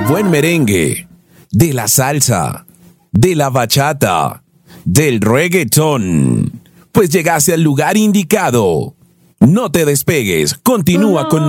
buen merengue, de la salsa, de la bachata, del reggaetón. Pues llegaste al lugar indicado. No te despegues, continúa con